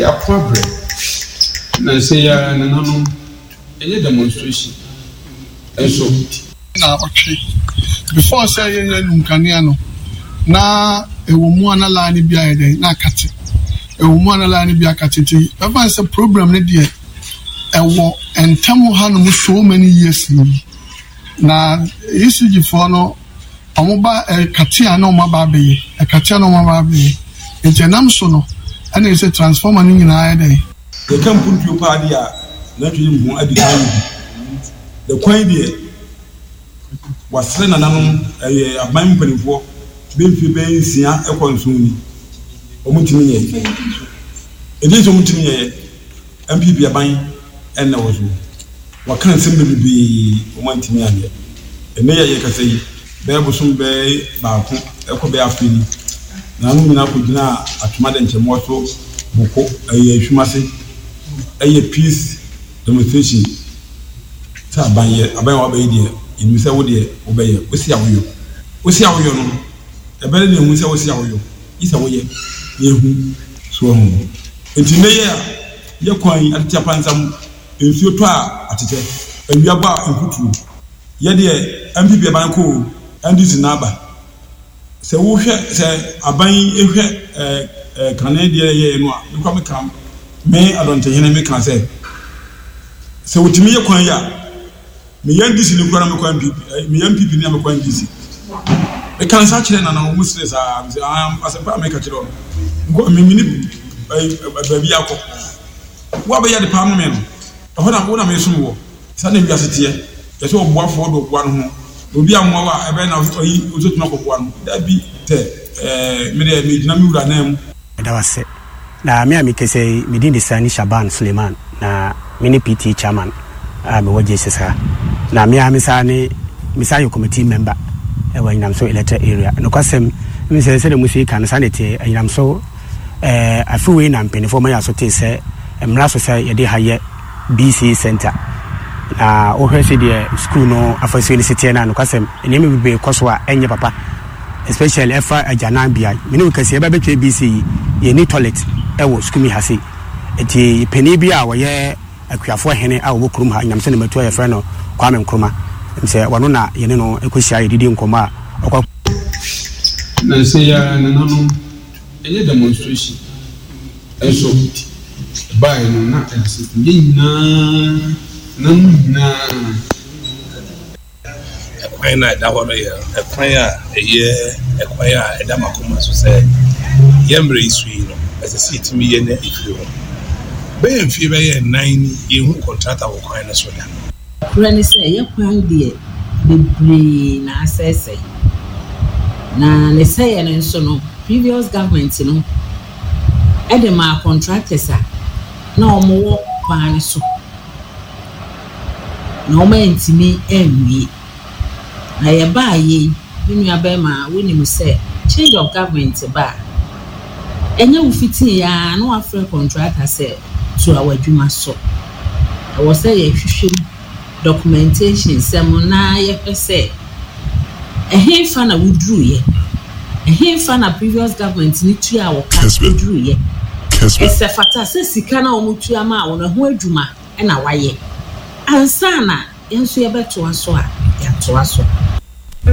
a problem. Na say ya na no any demonstration. And so na okay. Before say you nkania no na ewomu anala ni bia eden na kate. Ewomu anala ni bia kate ti. Ever say program ne de ewo entamo ha no so many years na ECG for no omoba katia na omaba be katia na omaba be entenam so no ana ese transformer ni nyina eden the campus you party na twi mu adika the kwan de wasre na nanom aban mpanifo bemfi ben sia ekonsuni omutimi ye edin so mutimi ye MPP aban enna wozo wakan sembe bibi omantimi ande ene ye kasai be busum be baako ekobe afini na no nyina ko gina atuma de nchemo so boko ahwumase peace demonstration ta aban wa be die inu se wo de obeye osi awoyo no ebele ne hu se osi awoyo isa wo ye yehu so hu enti ne ye kwan ati apansam ensuo to a atete awiaba enkutu ye de MPP ban ko ndisi naba se wo hwe se aban ehwe Canada ye no a nko me kam me adonte hene me kan se wotimi ye kwan ya me yandisi ni kwara me kwan MPP me MPP ni me kwan ndisi me kan sa kire na na musire sa asempa me ka kire no nko me mini baby akọ wo ba ya de pa mo me no ho na wo na me sum wo sa na wiase tie ye se oboafo do boa no ho obi amwa wa ebe na oyi ototuma kokoa no da bi te me de me gina me wura na mu da wase na me amikese me din Sani Shaban Suleiman na mini PT chairman me waje sesa na me amisane misayo committee member e wa Nyinamso electoral area no kwasem me se de musika na sanete Nyinamso afiwe na mpenefo ma yaso te se mra so se ye de haye BC center na ohwese de school no afase ni city na no kwasem enemi bibe koso a enye papa especially efa ajana bia mini ukase eba betwe BC ye ni toilet ewo skumi hase eti peni bia wo ye akuafo hene a wo kurum ha Nyamse ne matu ye frɛ no Kwame Nkrumah nse wano na ye ne no ekohia ye didi nkoma akwa na say ya na no any demonstration and so by no na nyina na ekwan na da horo ye ekwan a ye ekwan a eda makoma so say yembre isui no as a city me ye na ifio be mfi be ye 9 ye hu contractor wo kwan na so da kura ni say ye kwan de bebre na asese na ne say ye nso no previous government no edema contractors a na omo kwan so na o mentimi enwi na ye ba ye binu abema woni mu say change of government ba enye ufiti ya no afre contractor say to our adwuma so I was say ye hwehwem documentation sem na ye pese ehemfa na wudru ye ehemfa na previous government ni tu a woka wudru ye ese fata se sika na omutu ama wona ho adwuma na waye ansana enso ye beto aso a ya to aso